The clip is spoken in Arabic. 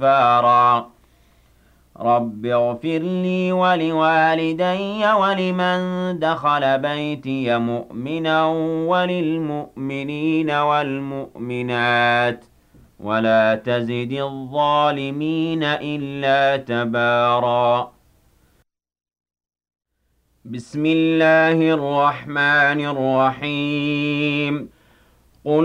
كفارا رب اغفر لي ولوالدي ولمن دخل بيتي مؤمنا وللمؤمنين والمؤمنات ولا تزد الظالمين إلا تبارا بسم الله الرحمن الرحيم